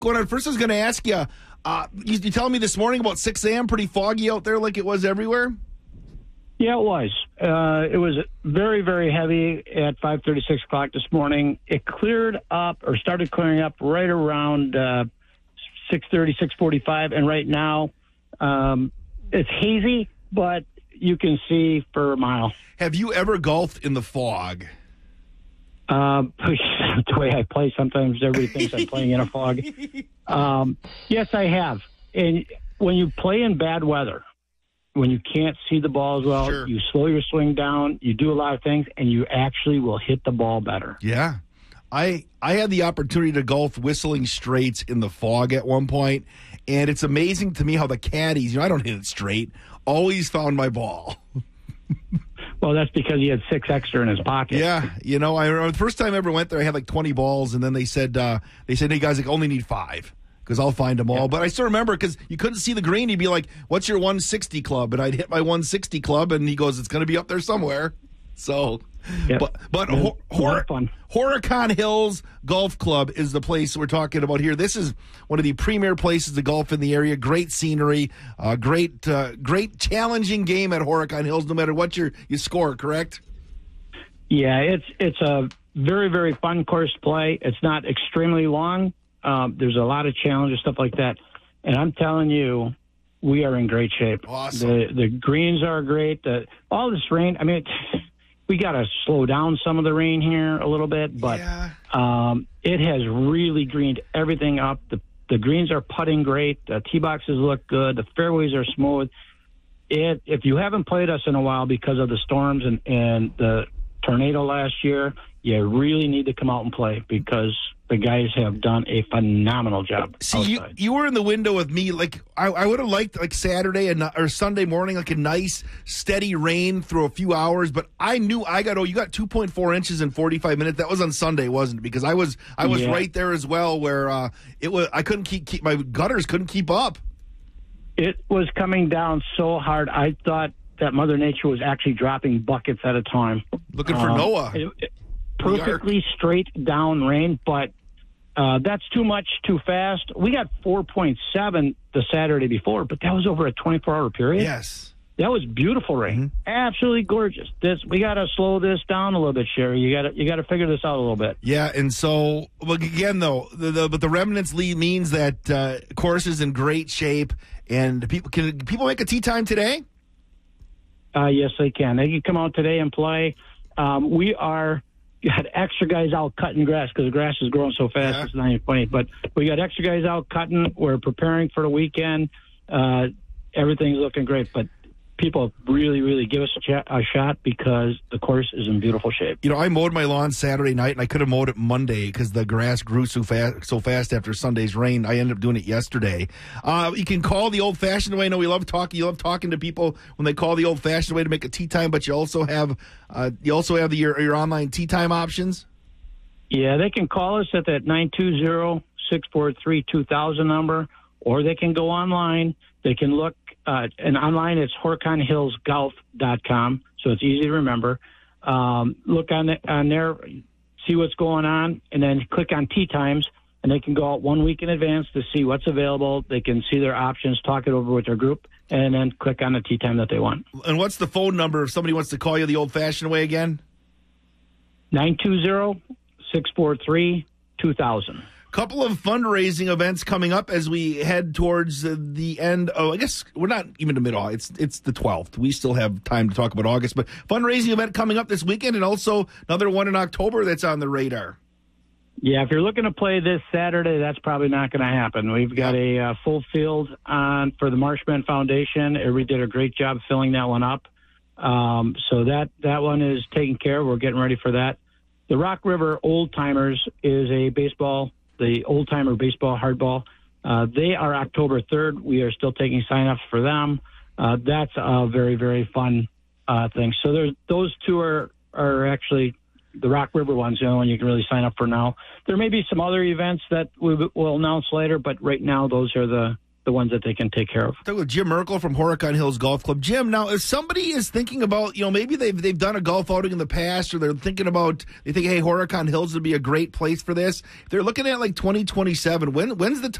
going on? First, I was going to ask you, you telling me this morning about 6 a.m., pretty foggy out there like it was everywhere? Yeah, it was. It was very, very heavy at 5:30, 6 o'clock this morning. It cleared up or started clearing up right around 6:30, 6:45, and right now it's hazy, but you can see for a mile. Have you ever golfed in the fog? The way I play, sometimes everybody thinks I'm playing in a fog. Yes, I have. And when you play in bad weather, when you can't see the ball as well, sure, you slow your swing down, you do a lot of things, and you actually will hit the ball better. Yeah. I had the opportunity to golf Whistling Straits in the fog at one point, and it's amazing to me how the caddies, I don't hit it straight, always found my ball. Well, that's because he had 6 extra in his pocket. Yeah, I remember the first time I ever went there, I had like 20 balls, and then they said, hey guys, I only need 5 because I'll find them all. Yeah. But I still remember because you couldn't see the green. You'd be like, "What's your 160 club?" And I'd hit my 160 club, and he goes, "It's going to be up there somewhere." So, yep. but Horicon Hills Golf Club is the place we're talking about here. This is one of the premier places to golf in the area. Great scenery, great challenging game at Horicon Hills, no matter what you score. Correct? Yeah, it's a very, very fun course to play. It's not extremely long. There's a lot of challenges, stuff like that, and I'm telling you, we are in great shape. Awesome. The greens are great. All this rain. I mean. We got to slow down some of the rain here a little bit, but it has really greened everything up. The greens are putting great. The tee boxes look good. The fairways are smooth. If you haven't played us in a while because of the storms and the tornado last year, you really need to come out and play because the guys have done a phenomenal job. See, you were in the window with me. Like I would have liked like Saturday or Sunday morning, like a nice steady rain through a few hours. But I knew you got 2.4 inches in 45 minutes. That was on Sunday, wasn't it? Because I was right there as well, where it was. I couldn't keep my gutters couldn't keep up. It was coming down so hard. I thought that Mother Nature was actually dropping buckets at a time. Looking for Noah. Perfectly straight down rain, but that's too much, too fast. We got 4.7 the Saturday before, but that was over a 24-hour period. Yes. That was beautiful rain. Mm-hmm. Absolutely gorgeous. We got to slow this down a little bit, Sherry. You got to figure this out a little bit. Yeah, and so again though, the Remnants League means that course is in great shape, and can people make a tee time today? Yes, they can. They can come out today and play. We got extra guys out cutting grass because the grass is growing so fast. Yeah. It's not even funny. But we got extra guys out cutting. We're preparing for the weekend. Everything's looking great. But people really, really give us a shot because the course is in beautiful shape. I mowed my lawn Saturday night, and I could have mowed it Monday because the grass grew so fast after Sunday's rain. I ended up doing it yesterday. You can call the old-fashioned way. I know we love talking. You love talking to people when they call the old-fashioned way to make a tee time, but you also have your online tee time options. Yeah, they can call us at that 920-643-2000 number, or they can go online. They can look. And online, it's HoriconHillsGolf.com, so it's easy to remember. Look on there, see what's going on, and then click on tee times, and they can go out 1 week in advance to see what's available. They can see their options, talk it over with their group, and then click on the tee time that they want. And what's the phone number if somebody wants to call you the old-fashioned way again? 920-643-2000. Couple of fundraising events coming up as we head towards the end. I guess we're not even to mid-August. It's the 12th. We still have time to talk about August, but fundraising event coming up this weekend, and also another one in October that's on the radar. Yeah, if you're looking to play this Saturday, that's probably not going to happen. We've got a full field on for the Marshman Foundation. Everybody did a great job filling that one up. So that one is taken care of. We're getting ready for that. The Rock River Old Timers is a baseball. The Old Timer Baseball Hardball. They are October 3rd. We are still taking sign-ups for them. That's a very, very fun thing. So those two are actually the Rock River ones, the only one you can really sign up for now. There may be some other events that we will announce later, but right now those are the the ones that they can take care of. Talk with Jim Merkel from Horicon Hills Golf Club. Jim, now if somebody is thinking about, maybe they've done a golf outing in the past, or they think, hey, Horicon Hills would be a great place for this. If they're looking at like 2027, when's the